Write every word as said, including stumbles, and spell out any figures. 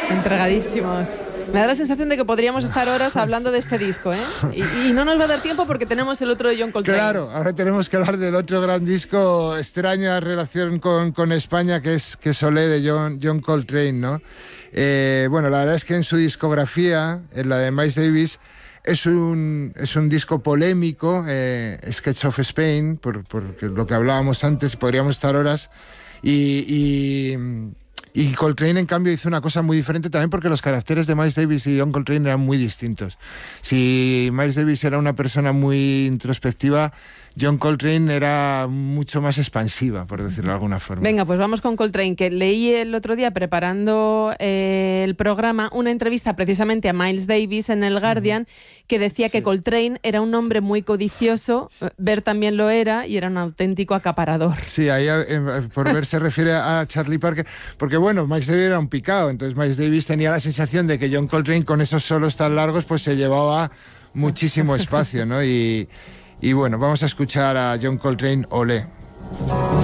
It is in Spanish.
Entregadísimos. Me da la sensación de que podríamos estar horas hablando de este disco, ¿eh? Y, y no nos va a dar tiempo porque tenemos el otro de John Coltrane. Claro, ahora tenemos que hablar del otro gran disco, extraña relación con, con España, que es, que es Olé, de John, John Coltrane, ¿no? Eh, bueno, la verdad es que en su discografía, en la de Miles Davis, es un, es un disco polémico, eh, Sketch of Spain, por, por lo que hablábamos antes, podríamos estar horas, y... y Y Coltrane, en cambio, hizo una cosa muy diferente también porque los caracteres de Miles Davis y John Coltrane eran muy distintos. Si Miles Davis era una persona muy introspectiva, John Coltrane era mucho más expansiva, por decirlo de alguna forma. Venga, pues vamos con Coltrane, que leí el otro día, preparando eh, el programa, una entrevista precisamente a Miles Davis en el Guardian, uh-huh. que decía sí. que Coltrane era un hombre muy codicioso, Ver también lo era, y era un auténtico acaparador. Sí, ahí eh, por Ver se refiere a Charlie Parker, porque bueno, Miles Davis era un picado, entonces Miles Davis tenía la sensación de que John Coltrane con esos solos tan largos pues se llevaba muchísimo espacio, ¿no? Y... Y bueno, vamos a escuchar a John Coltrane, Olé.